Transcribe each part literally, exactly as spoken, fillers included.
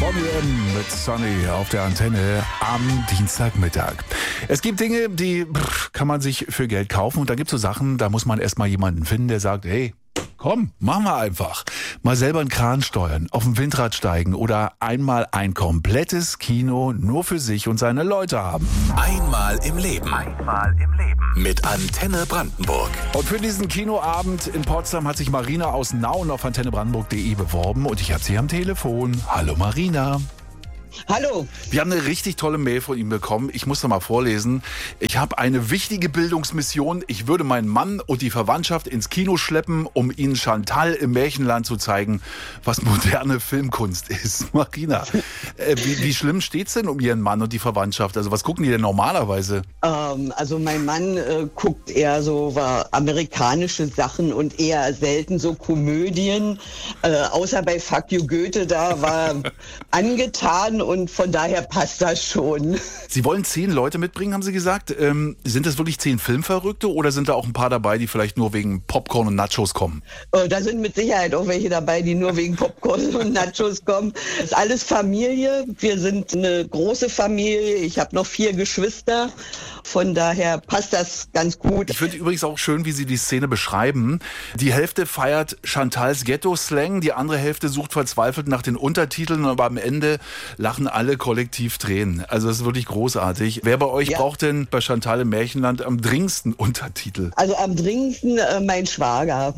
Mit Sunny auf der Antenne am Dienstagmittag. Es gibt Dinge, die pff, kann man sich für Geld kaufen und da gibt es so Sachen, da muss man erstmal jemanden finden, der sagt, hey, komm, machen wir einfach. Mal selber einen Kran steuern, auf dem Windrad steigen oder einmal ein komplettes Kino nur für sich und seine Leute haben. Einmal im Leben. Einmal im Leben. Mit Antenne Brandenburg. Und für diesen Kinoabend in Potsdam hat sich Marina aus Nauen auf antenne brandenburg punkt de beworben und ich habe sie am Telefon. Hallo Marina. Hallo. Wir haben eine richtig tolle Mail von ihm bekommen. Ich muss da mal vorlesen. Ich habe eine wichtige Bildungsmission. Ich würde meinen Mann und die Verwandtschaft ins Kino schleppen, um ihnen Chantal im Märchenland zu zeigen, was moderne Filmkunst ist. Marina, äh, wie, wie schlimm steht's denn um ihren Mann und die Verwandtschaft? Also was gucken die denn normalerweise? Ähm, also mein Mann äh, guckt eher so äh, amerikanische Sachen und eher selten so Komödien. Äh, außer bei Fuck You Goethe, da war angetan. Und von daher passt das schon. Sie wollen zehn Leute mitbringen, haben Sie gesagt. Ähm, sind das wirklich zehn Filmverrückte oder sind da auch ein paar dabei, die vielleicht nur wegen Popcorn und Nachos kommen? Äh, da sind mit Sicherheit auch welche dabei, die nur wegen Popcorn und Nachos kommen. Das ist alles Familie. Wir sind eine große Familie. Ich habe noch vier Geschwister. Von daher passt das ganz gut. Ich finde übrigens auch schön, wie Sie die Szene beschreiben. Die Hälfte feiert Chantals Ghetto-Slang, die andere Hälfte sucht verzweifelt nach den Untertiteln, aber am Ende lachen alle kollektiv Tränen. Also das ist wirklich großartig. Wer bei euch ja. braucht denn bei Chantal im Märchenland am dringendsten Untertitel? Also am dringendsten äh, mein Schwager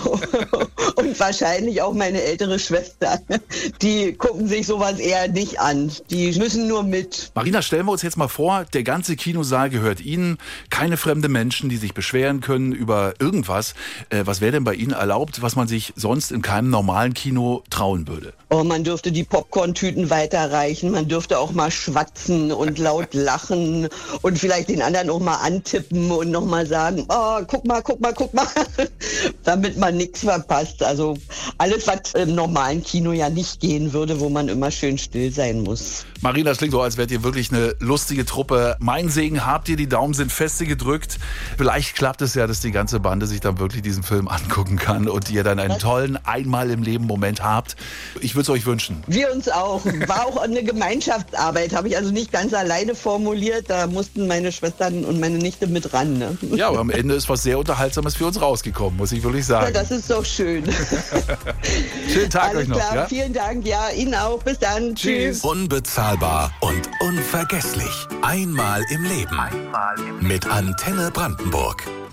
und wahrscheinlich auch meine ältere Schwester. Die gucken sich sowas eher nicht an. Die müssen nur mit. Marina, stellen wir uns jetzt mal vor, der ganze Kinosaal gehört Ihnen. Keine fremde Menschen, die sich beschweren können über irgendwas. Äh, was wäre denn bei Ihnen erlaubt, was man sich sonst in keinem normalen Kino trauen würde? Oh, man dürfte die Popcorn-Tüten weiterreichen. Man dürfte auch mal schwatzen und laut lachen und vielleicht den anderen auch mal antippen und nochmal sagen, oh, guck mal, guck mal, guck mal, damit man nichts verpasst. Also alles, was im normalen Kino ja nicht gehen würde, wo man immer schön still sein muss. Marina, das klingt so, als wärt ihr wirklich eine lustige Truppe. Mein Segen habt ihr, die Daumen sind feste gedrückt. Vielleicht klappt es ja, dass die ganze Bande sich dann wirklich diesen Film angucken kann und ihr dann einen tollen Einmal-im-Leben-Moment habt. Ich würde es euch wünschen. Wir uns auch. War auch eine Gemeinschaftsarbeit, habe ich also nicht ganz alleine formuliert. Da mussten meine Schwestern und meine Nichte mit ran. Ne? Ja, aber am Ende ist was sehr Unterhaltsames für uns rausgekommen, muss ich wirklich sagen. Ja, das ist doch schön. Schönen Tag Alles euch noch. Klar, Ja? vielen Dank. Ja, Ihnen auch. Bis dann. Tschüss. Tschüss. Unbezahlbar und unvergesslich. Einmal im Leben. Einmal im Leben. Mit Antenne Brandenburg.